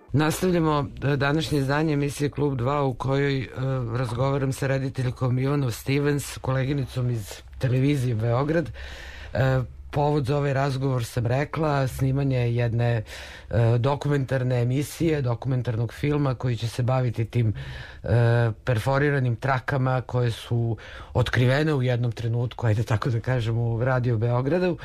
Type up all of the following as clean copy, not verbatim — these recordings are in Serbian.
Nastavljamo današnje izdanje emisije Klub 2 u kojoj razgovaram sa rediteljkom Ivanom Stevens, koleginicom iz televizije Beograd. Povod za ovaj razgovor sam rekla, snimanje jedne dokumentarne emisije, dokumentarnog filma koji će se baviti tim perforiranim trakama koje su otkrivene u jednom trenutku, ajde tako da kažem, u Radio Beogradu.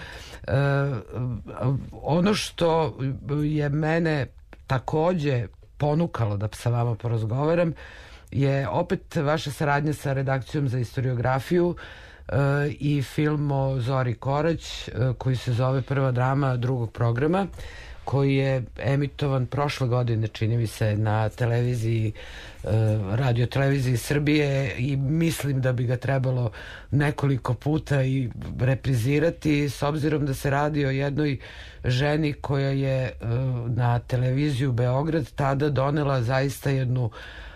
Ono što je mene takođe ponukalo da sa vama porazgovaram je opet vaša saradnja sa redakcijom za istoriografiju i film o Zori Korać koji se zove Prva drama drugog programa, koji je emitovan prošle godine, čini mi se, na televiziji, radio televiziji Srbije, i mislim da bi ga trebalo nekoliko puta i reprizirati, s obzirom da se radi o jednoj ženi koja je na televiziju Beograd tada donela zaista jednu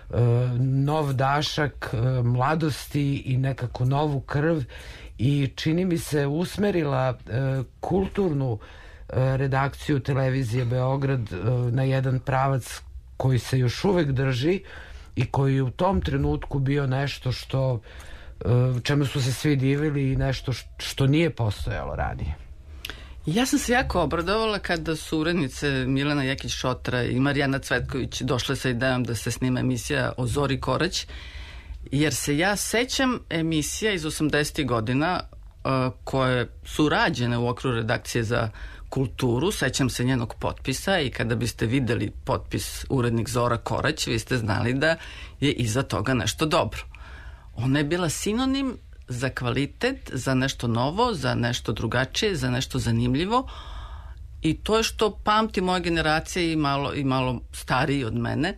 nov dašak mladosti i nekako novu krv, i čini mi se usmerila kulturnu redakciju televizije Beograd na jedan pravac koji se još uvek drži i koji je u tom trenutku bio nešto što čemu su se svi divili i nešto što nije postojalo ranije. Ja sam se jako obradovala kada su urednice Milena Jekić-Šotra i Marijana Cvetković došle sa idejom da se snima emisija o Zori Korać, jer se ja sećam emisija iz 80. godina koje su rađene u okviru redakcije za kulturu, sećam se njenog potpisa, i kada biste videli potpis urednik Zora Korać, vi ste znali da je iza toga nešto dobro. Ona je bila sinonim za kvalitet, za nešto novo, za nešto drugačije, za nešto zanimljivo, i to je što pamti moja generacija i malo stariji od mene.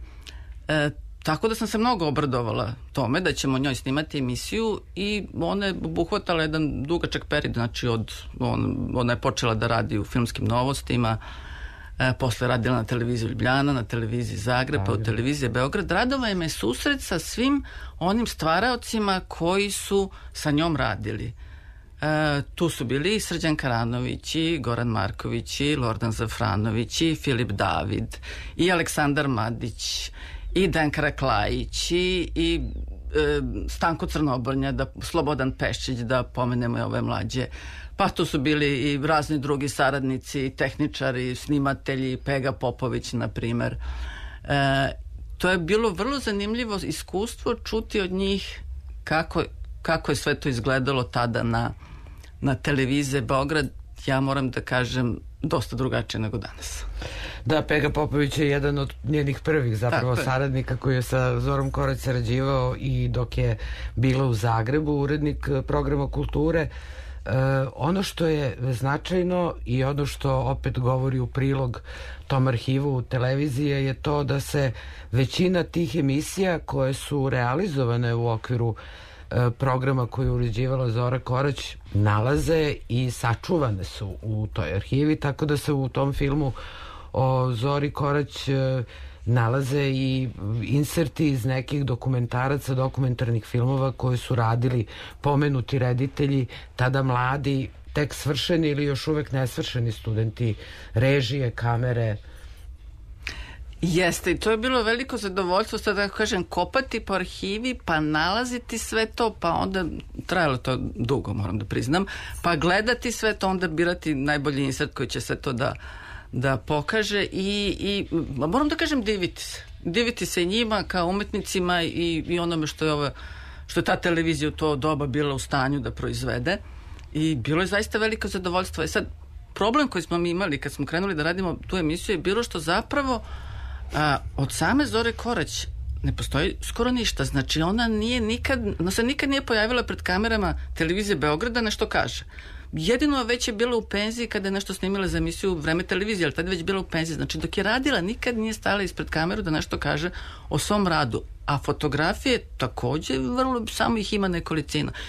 Tako da sam se mnogo obradovala tome da ćemo njoj snimati emisiju, i ona je obuhvatala jedan dugačak period, znači ona je počela da radi u filmskim novostima, posle radila na televiziji Ljubljana, na televiziji Zagreb, pa u televiziji Beograd. Radova je me susret sa svim onim stvaraocima koji su sa njom radili. Tu su bili i Srđan Karanović, i Goran Marković, i Lordan Zafranović, i Filip David, i Aleksandar Madić, i Danka Raklajić, i Stanko Crnobrnja, Slobodan Peščić, da pomenemo i ove mlađe. Pa tu su bili i razni drugi saradnici, tehničari, snimatelji, Pega Popović, na primer. To je bilo vrlo zanimljivo iskustvo čuti od njih kako je sve to izgledalo tada na televiziji Beograd. Ja moram da kažem, dosta drugačije nego danas. Da, Pega Popović je jedan od njenih prvih zapravo saradnika koji je sa Zorom Korać sarađivao i dok je bila u Zagrebu, urednik programa kulture. Ono što je značajno i ono što opet govori u prilog tom arhivu televizije je to da se većina tih emisija koje su realizovane u okviru programa koji je uređivala Zora Korać nalaze i sačuvane su u toj arhivi, tako da se u tom filmu o Zori Korać nalaze i inserti iz nekih dokumentaraca, dokumentarnih filmova koje su radili pomenuti reditelji, tada mladi, tek svršeni ili još uvek nesvršeni studenti režije, kamere. Jeste, i to je bilo veliko zadovoljstvo, sad da kažem, kopati po arhivi, pa nalaziti sve to, pa onda, trajalo to dugo, moram da priznam, pa gledati sve to, onda birati najbolji insert koji će sve to da pokaže, i moram da kažem, diviti se i njima kao umetnicima i onome što je ta televizija u to doba bila u stanju da proizvede, i bilo je zaista veliko zadovoljstvo. Sad, problem koji smo mi imali kad smo krenuli da radimo tu emisiju je bilo što zapravo od same Zore Korać ne postoji skoro ništa. Znači, ona se nikad nije pojavila pred kamerama televizije Beograda nešto kaže. Jedino već je bila u penziji kada je nešto snimila za emisiju Vreme televizije, ali tada je već bila u penziji. Znači, dok je radila, nikad nije stala ispred kameru da nešto kaže o svom radu. A fotografije takođe vrlo, samo ih ima nekolicina.